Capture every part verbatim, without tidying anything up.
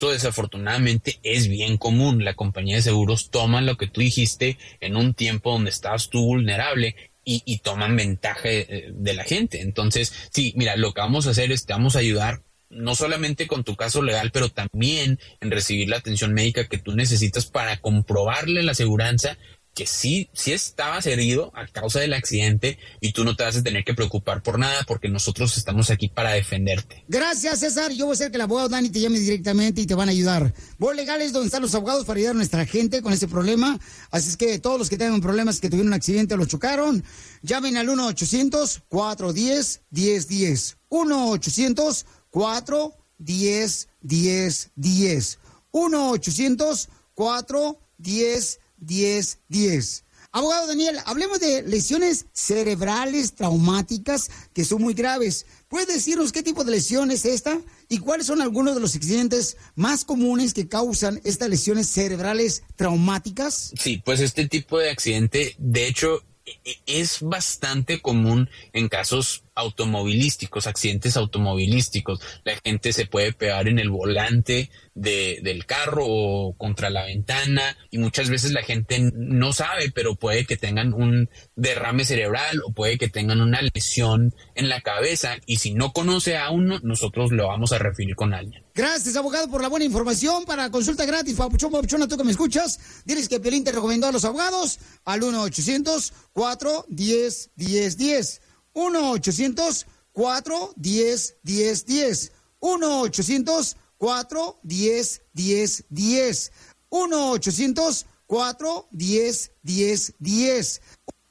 Esto desafortunadamente es bien común. La compañía de seguros toma lo que tú dijiste en un tiempo donde estabas tú vulnerable y, y toman ventaja de, de la gente. Entonces, sí, mira, lo que vamos a hacer es te vamos a ayudar no solamente con tu caso legal, pero también en recibir la atención médica que tú necesitas para comprobarle a la aseguranza que sí, sí estabas herido a causa del accidente y tú no te vas a tener que preocupar por nada porque nosotros estamos aquí para defenderte. Gracias, César. Yo voy a hacer que el abogado Dani te llame directamente y te van a ayudar. Voz Legal es donde están los abogados para ayudar a nuestra gente con ese problema. Así es que todos los que tengan problemas, que tuvieron un accidente o lo chocaron, llamen al uno ochocientos, cuatro uno cero, uno cero uno cero. uno ochocientos, cuatro uno cero, uno cero uno cero. uno ochocientos, cuatro uno cero, diez, diez. Abogado Daniel, hablemos de lesiones cerebrales traumáticas que son muy graves. ¿Puede decirnos qué tipo de lesión es esta y cuáles son algunos de los accidentes más comunes que causan estas lesiones cerebrales traumáticas? Sí, pues este tipo de accidente, de hecho, es bastante común en casos automovilísticos, accidentes automovilísticos. La gente se puede pegar en el volante de, del carro o contra la ventana y muchas veces la gente no sabe, pero puede que tengan un derrame cerebral o puede que tengan una lesión en la cabeza y si no conoce a uno, nosotros lo vamos a referir con alguien. Gracias, abogado, por la buena información. Para consulta gratis, Papuchón, Papuchona, tú que me escuchas, diles que Piolín te recomendó a los abogados al uno ochocientos, cuatro uno cero, uno cero uno cero. uno ochocientos, cuatro uno cero, uno cero uno cero. uno ochocientos, cuatro uno cero, uno cero uno cero. uno ochocientos, cuatro uno cero, uno cero uno cero.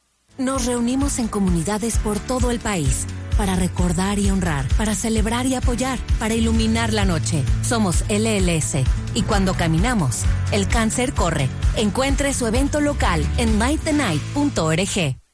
Nos reunimos en comunidades por todo el país para recordar y honrar, para celebrar y apoyar, para iluminar la noche. Somos L L S y cuando caminamos, el cáncer corre. Encuentre su evento local en might the night punto org.